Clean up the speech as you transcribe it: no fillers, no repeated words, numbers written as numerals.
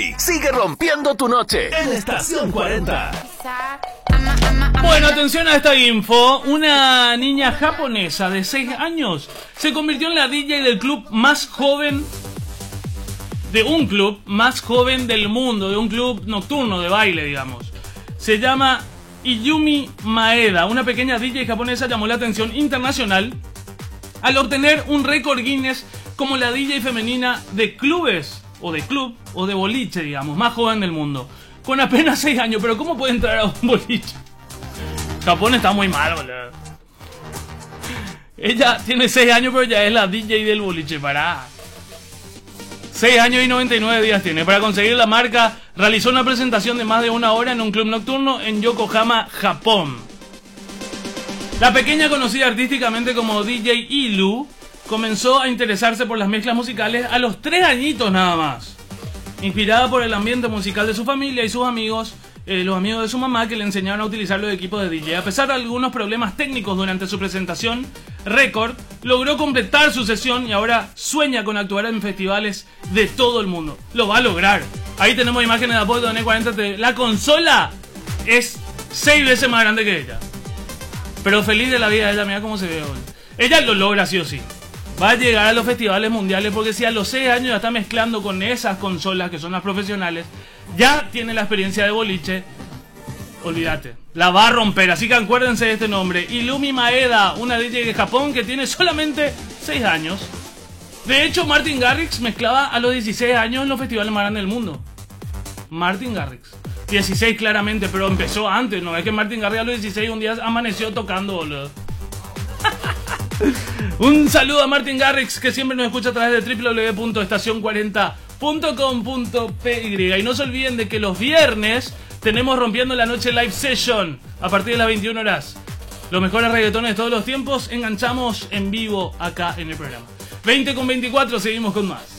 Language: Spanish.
Garrix sigue rompiendo tu noche en Estación 40. Bueno, atención a esta info. Una niña japonesa de 6 años se convirtió en la DJ del club más joven, de un club más joven del mundo, de un club nocturno de baile, digamos. Se llama Iyumi Maeda. Una pequeña DJ japonesa llamó la atención internacional al obtener un récord Guinness como la DJ femenina de clubes, o de club, o de boliche, digamos, más joven del mundo. Con apenas 6 años, pero ¿cómo puede entrar a un boliche? Japón está muy mal, boludo. Ella tiene 6 años, pero ya es la DJ del boliche, pará. 6 años y 99 días tiene. Para conseguir la marca, realizó una presentación de más de 1 hora en un club nocturno en Yokohama, Japón. La pequeña, conocida artísticamente como DJ Ilu, comenzó a interesarse por las mezclas musicales a los 3 añitos nada más. Inspirada por el ambiente musical de su familia y sus amigos, los amigos de su mamá, que le enseñaron a utilizar los equipos de DJ. A pesar de algunos problemas técnicos durante su presentación, Record logró completar su sesión y ahora sueña con actuar en festivales de todo el mundo. Lo va a lograr. Ahí tenemos imágenes de Apple N40. La consola es 6 veces más grande que ella. Pero feliz de la vida ella, mira cómo se ve hoy. Ella lo logra sí o sí. Va a llegar a los festivales mundiales, porque si a los 6 años ya está mezclando con esas consolas que son las profesionales, ya tiene la experiencia de boliche, olvídate, la va a romper. Así que acuérdense de este nombre, Iyumi Maeda, una DJ de Japón que tiene solamente 6 años. De hecho, Martin Garrix mezclaba a los 16 años en los festivales más grandes del mundo. Martin Garrix, 16 claramente, pero empezó antes, ¿no? Es que Martin Garrix a los 16 un día amaneció tocando, boludo. Un saludo a Martin Garrix, que siempre nos escucha a través de www.estacion40.com.py. Y no se olviden de que los viernes tenemos Rompiendo la Noche Live Session a partir de las 21 horas. Los mejores reggaetones de todos los tiempos enganchamos en vivo acá en el programa. 20:24, seguimos con más.